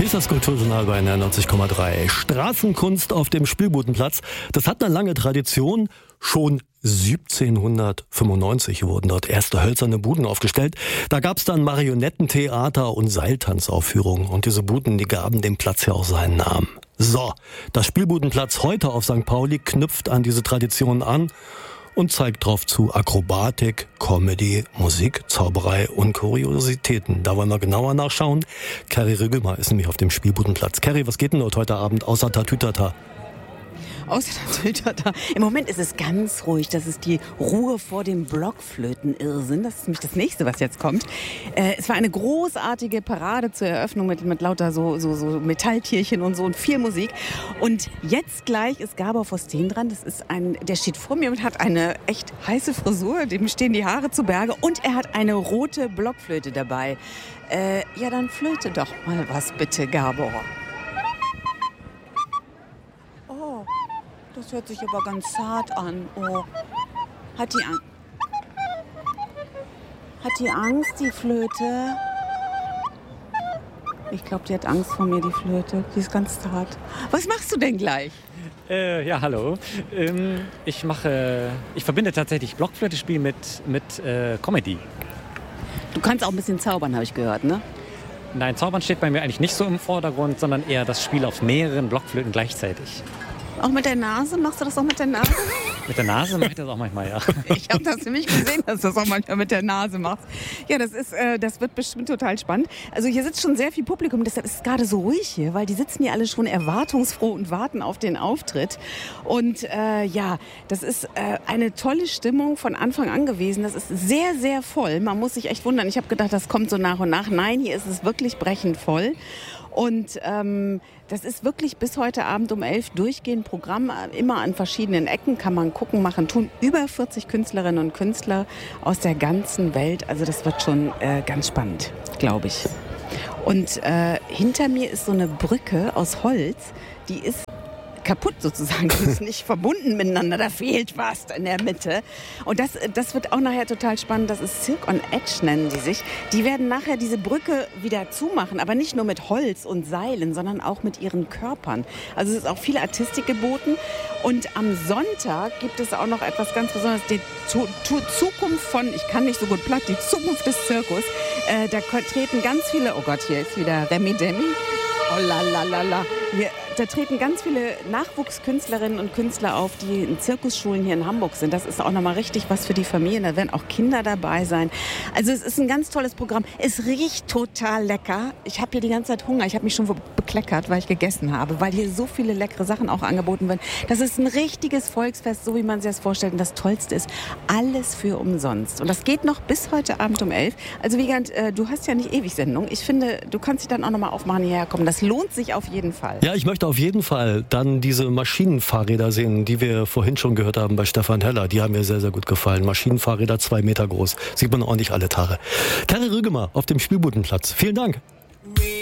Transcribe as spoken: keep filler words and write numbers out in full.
Hier ist das Kulturjournal bei N R neunzig Komma drei. Straßenkunst auf dem Spielbudenplatz. Das hat eine lange Tradition. Schon siebzehnhundertfünfundneunzig wurden dort erste hölzerne Buden aufgestellt. Da gab es dann Marionettentheater und Seiltanzaufführungen. Und diese Buden, die gaben dem Platz ja auch seinen Namen. So, das Spielbudenplatz heute auf Sankt Pauli knüpft an diese Tradition an und zeigt drauf zu Akrobatik, Comedy, Musik, Zauberei und Kuriositäten. Da wollen wir genauer nachschauen. Kerry Rüggemer ist nämlich auf dem Spielbudenplatz. Kerry, was geht denn dort heute Abend außer Tatütata? Außer Tatütata. Im Moment ist es ganz ruhig. Das ist die Ruhe vor dem Blockflöten-Irrsinn. Das ist nämlich das nächste, was jetzt kommt. Äh, es war eine großartige Parade zur Eröffnung mit, mit lauter so, so, so Metalltierchen und so und viel Musik. Und jetzt gleich ist Gabor Vostin dran. Das ist ein, der steht vor mir und hat eine echt heiße Frisur. Dem stehen die Haare zu Berge. Und er hat eine rote Blockflöte dabei. Äh, ja, dann flöte doch mal was bitte, Gabor. Das hört sich aber ganz zart an. Oh. Hat die Angst? Hat die Angst, die Flöte? Ich glaube, die hat Angst vor mir, die Flöte. Die ist ganz zart. Was machst du denn gleich? Äh, ja, hallo. Ähm, ich mache, ich verbinde tatsächlich Blockflöte-Spiel mit, mit äh, Comedy. Du kannst auch ein bisschen zaubern, habe ich gehört, ne? Nein, Zaubern steht bei mir eigentlich nicht so im Vordergrund, sondern eher das Spiel auf mehreren Blockflöten gleichzeitig. Auch mit der Nase? Machst du das auch mit der Nase? Mit der Nase mache ich das auch manchmal, ja. Ich habe das nämlich gesehen, dass du das auch manchmal mit der Nase machst. Ja, das ist, äh, das wird bestimmt total spannend. Also hier sitzt schon sehr viel Publikum, deshalb ist es gerade so ruhig hier, weil die sitzen hier alle schon erwartungsfroh und warten auf den Auftritt. Und äh, ja, das ist äh, eine tolle Stimmung von Anfang an gewesen. Das ist sehr, sehr voll. Man muss sich echt wundern. Ich habe gedacht, das kommt so nach und nach. Nein, hier ist es wirklich brechend voll. Und ähm, das ist wirklich bis heute Abend um elf durchgehend Programm. Immer an verschiedenen Ecken kann man gucken, machen, tun. Über vierzig Künstlerinnen und Künstler aus der ganzen Welt. Also das wird schon äh, ganz spannend, glaube ich. Und äh, hinter mir ist so eine Brücke aus Holz, die ist kaputt sozusagen, die ist nicht verbunden miteinander, da fehlt was in der Mitte. Und das, das wird auch nachher total spannend, das ist Cirque on Edge, nennen die sich. Die werden nachher diese Brücke wieder zumachen, aber nicht nur mit Holz und Seilen, sondern auch mit ihren Körpern. Also es ist auch viel Artistik geboten. Und am Sonntag gibt es auch noch etwas ganz Besonderes, die zu, zu, Zukunft von, ich kann nicht so gut platt, die Zukunft des Zirkus. Äh, da treten ganz viele, oh Gott, hier ist wieder Remi Demi. Oh la la la la. Hier, da treten ganz viele Nachwuchskünstlerinnen und Künstler auf, die in Zirkusschulen hier in Hamburg sind. Das ist auch nochmal richtig was für die Familien. Da werden auch Kinder dabei sein. Also es ist ein ganz tolles Programm. Es riecht total lecker. Ich habe hier die ganze Zeit Hunger. Ich habe mich schon bekleckert, weil ich gegessen habe, weil hier so viele leckere Sachen auch angeboten werden. Das ist ein richtiges Volksfest, so wie man sich das vorstellt. Und das Tollste ist, alles für umsonst. Und das geht noch bis heute Abend um elf. Also Wiegand, äh, du hast ja nicht ewig Sendung. Ich finde, du kannst dich dann auch nochmal aufmachen, hierher kommen. Das lohnt sich auf jeden Fall. Ja, ich möchte auf jeden Fall dann diese Maschinenfahrräder sehen, die wir vorhin schon gehört haben bei Stefan Heller. Die haben mir sehr, sehr gut gefallen. Maschinenfahrräder, zwei Meter groß. Sieht man auch nicht alle Tage. Kerry Rüggemer auf dem Spielbudenplatz. Vielen Dank.